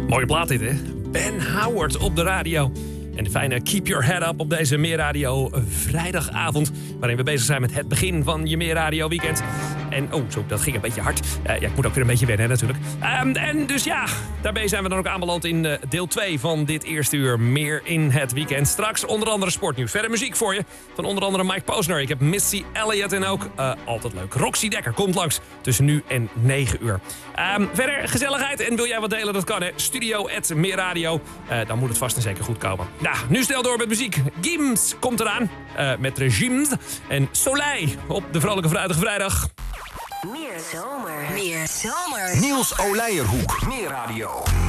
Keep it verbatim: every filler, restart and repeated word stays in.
Mooie plaat dit, hè? Ben Howard op de radio. En de fijne Keep Your Head Up op deze Meerradio vrijdagavond. Waarin we bezig zijn met het begin van je Meerradio weekend. En, oh, zo, dat ging een beetje hard. Uh, ja, ik moet ook weer een beetje wennen, natuurlijk. Um, en dus ja, daarbij zijn we dan ook aanbeland in uh, deel twee van dit eerste uur. Meer in het weekend. Straks onder andere sportnieuws. Verder muziek voor je. Van onder andere Mike Posner. Ik heb Missy Elliott en ook, uh, altijd leuk, Roxy Dekker komt langs tussen nu en negen uur. Um, verder gezelligheid. En wil jij wat delen? Dat kan, hè. Studio at Meerradio. Uh, dan moet het vast en zeker goed komen. Nou, nu snel door met muziek. Gims komt eraan. Uh, met Regimes. En Soleil op de Vrolijke Vrijdag Vrijdag. Meer zomer. Meer zomer. Niels Oleijerhoek. Meerradio.